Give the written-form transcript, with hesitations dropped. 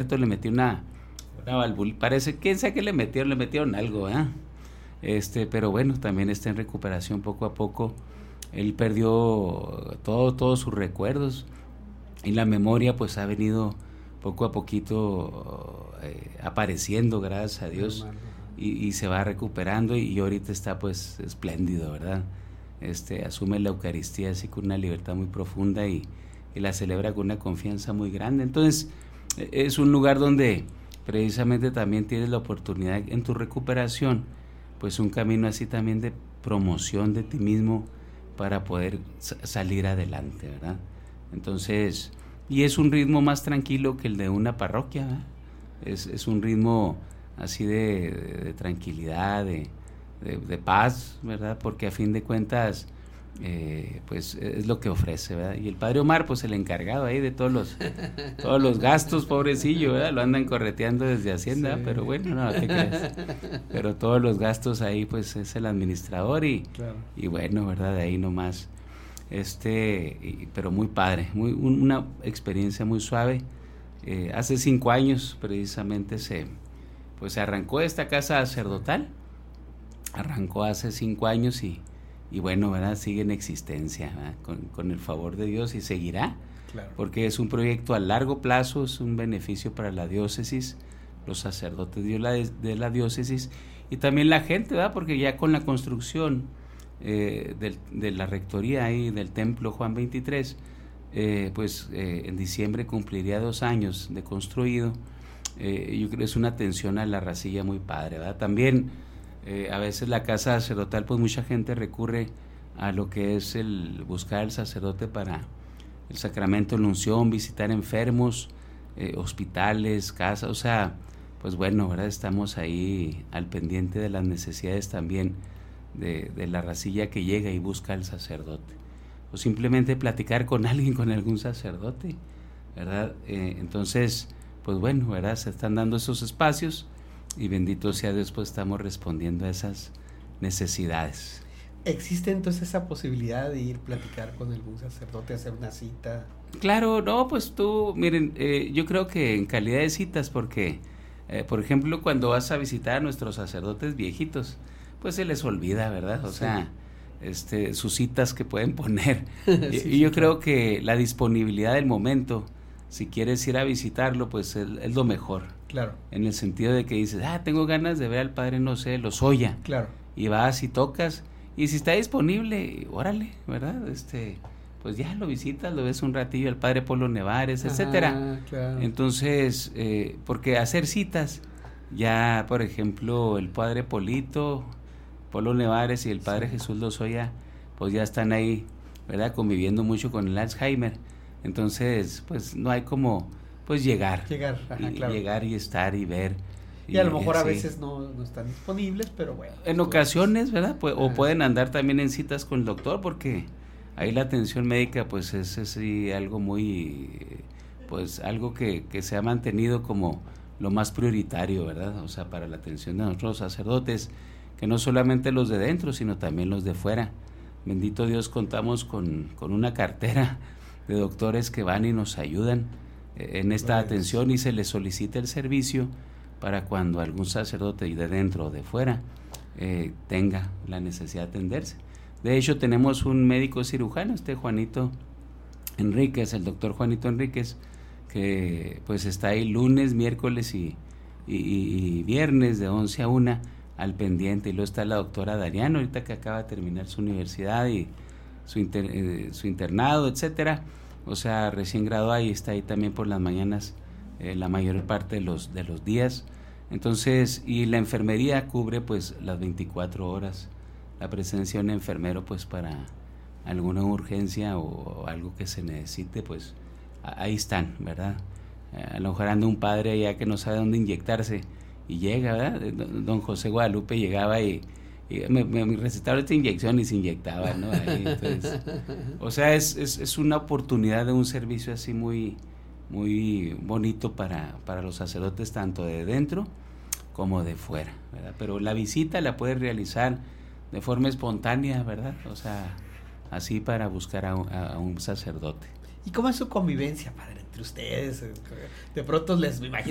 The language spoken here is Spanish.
le metió una válvula, parece, quién sabe qué le metieron algo, pero bueno, también está en recuperación poco a poco. Él perdió todos sus recuerdos y la memoria pues ha venido poco a poquito apareciendo, gracias a Dios, y se va recuperando y ahorita está pues espléndido, ¿verdad? Asume la Eucaristía así con una libertad muy profunda y la celebra con una confianza muy grande. Entonces es un lugar donde precisamente también tienes la oportunidad en tu recuperación, pues un camino así también de promoción de ti mismo para poder salir adelante, ¿verdad? Entonces, y es un ritmo más tranquilo que el de una parroquia, ¿verdad? Es un ritmo así de tranquilidad, de paz, ¿verdad? Porque a fin de cuentas, pues es lo que ofrece, ¿verdad? Y el Padre Omar, pues el encargado ahí de todos los gastos, pobrecillo, ¿verdad? Lo andan correteando desde Hacienda, sí. Pero bueno, no te creas. Pero todos los gastos ahí, pues es el administrador claro. Y bueno, ¿verdad? De ahí nomás. Pero muy padre, una experiencia muy suave. Hace 5 años precisamente se arrancó esta casa sacerdotal. Arrancó hace 5 años y bueno, ¿verdad? Sigue en existencia, ¿verdad? Con el favor de Dios y seguirá, claro. Porque es un proyecto a largo plazo, es un beneficio para la diócesis, los sacerdotes de la diócesis y también la gente, ¿verdad? Porque ya con la construcción de la rectoría ahí del templo Juan 23, en diciembre cumpliría 2 años de construido. Yo creo que es una atención a la racilla muy padre, ¿verdad? También a veces la casa sacerdotal, pues mucha gente recurre a lo que es el buscar al sacerdote para el sacramento de la unción, visitar enfermos, hospitales, casas, o sea, pues bueno, ¿verdad? Estamos ahí al pendiente de las necesidades también de la racilla que llega y busca al sacerdote, o simplemente platicar con alguien, con algún sacerdote, ¿verdad? Entonces, pues bueno, ¿verdad? Se están dando esos espacios y bendito sea Dios, pues estamos respondiendo a esas necesidades. ¿Existe entonces esa posibilidad de ir a platicar con algún sacerdote, hacer una cita? Claro, no, pues miren, yo creo que en calidad de citas, porque, por ejemplo, cuando vas a visitar a nuestros sacerdotes viejitos, pues se les olvida, ¿verdad? O sí. sea, sus citas que pueden poner. Sí, y yo creo que la disponibilidad del momento, si quieres ir a visitarlo, pues es lo mejor. Claro. En el sentido de que dices, tengo ganas de ver al padre, no sé, Lozoya. Claro. Y vas y tocas, y si está disponible, órale, ¿verdad? Pues ya lo visitas, lo ves un ratillo, al padre Polo Nevares, etcétera. Claro. Entonces, porque hacer citas, ya, por ejemplo, el padre Polo Nevares y el padre sí. Jesús Lozoya, pues ya están ahí, ¿verdad? Conviviendo mucho con el Alzheimer. Entonces, pues no hay como, pues llegar, claro. Llegar y estar y ver. Y a lo mejor a veces no están disponibles, pero bueno. En ocasiones, ¿verdad? O pueden andar también en citas con el doctor, porque ahí la atención médica, pues es sí, algo muy, pues algo que se ha mantenido como lo más prioritario, ¿verdad? O sea, para la atención de nosotros sacerdotes, que no solamente los de dentro, sino también los de fuera. Bendito Dios, contamos con una cartera de doctores que van y nos ayudan en esta atención y se les solicita el servicio para cuando algún sacerdote de dentro o de fuera tenga la necesidad de atenderse. De hecho, tenemos un médico cirujano, Juanito Enríquez, el doctor Juanito Enríquez, que pues está ahí lunes, miércoles y viernes de 11 a 1 al pendiente, y luego está la doctora Dariano, ahorita que acaba de terminar su universidad y su internado, etcétera, o sea, recién graduada y está ahí también por las mañanas la mayor parte de los días. Entonces, y la enfermería cubre pues las 24 horas, la presencia de un enfermero pues para alguna urgencia o algo que se necesite, pues ahí están, ¿verdad? A lo mejor anda un padre allá que no sabe dónde inyectarse y llega, ¿verdad? Don José Guadalupe llegaba y me recetaron esta inyección y se inyectaba, ¿no? Ahí, entonces, o sea, es una oportunidad de un servicio así muy, muy bonito para los sacerdotes, tanto de dentro como de fuera, ¿verdad? Pero la visita la puedes realizar de forma espontánea, ¿verdad? O sea, así para buscar a un sacerdote. ¿Y cómo es su convivencia, padre, entre ustedes? De pronto me imagino